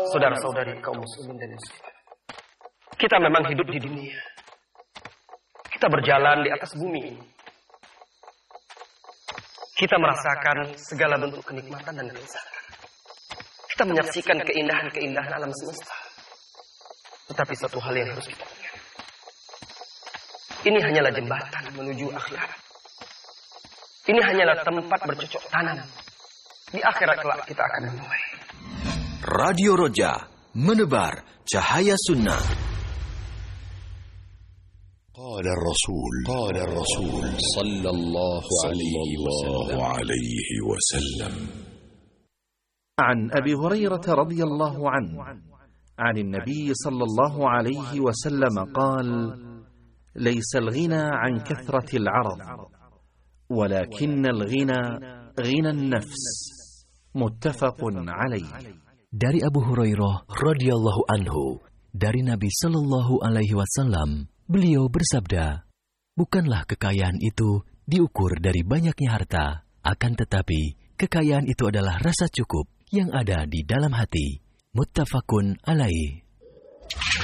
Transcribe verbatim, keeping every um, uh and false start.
Saudara-saudari kaum muslimin dan muslimat, kita memang hidup di dunia. Kita berjalan di atas bumi ini. Kita merasakan segala bentuk kenikmatan dan kelezatan. Kita menyaksikan keindahan-keindahan alam semesta. Tetapi satu hal yang harus kita ingat, ini hanyalah jembatan menuju akhirat. Ini hanyalah tempat bercocok tanam. Di akhirat kelak kita akan menuai. Radio Roja, menebar cahaya sunnah. قال الرسول قال الرسول صلى الله عليه وسلم عن أبي هريرة رضي الله عنه عن النبي صلى الله عليه وسلم قال: ليس الغنى عن كثرة العرض ولكن الغنى غنى النفس. متفق عليه. Dari Abu Hurairah radhiyallahu anhu, dari Nabi sallallahu alaihi wasallam, beliau bersabda, bukanlah kekayaan itu diukur dari banyaknya harta, akan tetapi kekayaan itu adalah rasa cukup yang ada di dalam hati. Muttafaqun alaih.